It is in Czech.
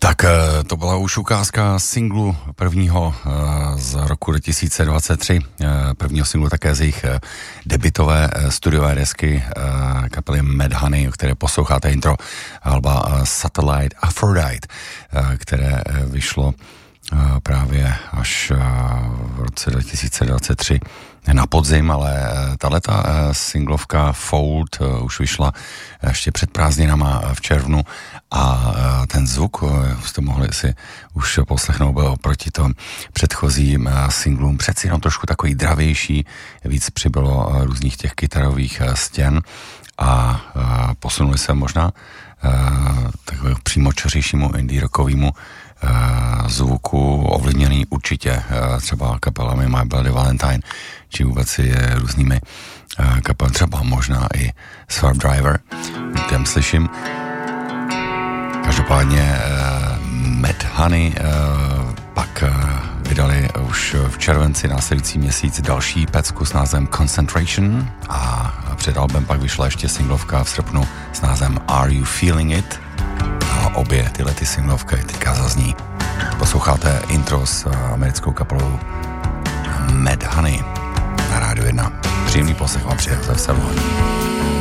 Tak to byla už ukázka singlu prvního z roku 2023, prvního singlu také z jejich debutové studiové desky kapely Mad Honey, o které posloucháte intro alba Satellite Aphrodite, které vyšlo právě až v roce 2023 na podzim, ale tahleta singlovka Fold už vyšla ještě před prázdninama v červnu a ten zvuk jste mohli si už poslechnout, byl oproti tom předchozím singlům přeci jenom trošku takový dravější, víc přibylo různých těch kytarových stěn a posunuli se možná takového přímočařejšímu indie rockovému zvuku, ovlivněný určitě třeba kapelami My Bloody Valentine, či vůbec i různými kapelami, třeba možná i Swerve Driver, těm slyším. Každopádně Mad Honey pak vydali už v červenci následující měsíc další pecku s názvem Concentration a před albem pak vyšla ještě singlovka v srpnu s názvem Are You Feeling It? A obě tyhle ty singlovky teďka zazní. Posloucháte intro s americkou kapelou Mad Honey na Rádiu 1. Příjemný poslech vám přeje ze Vsevolení.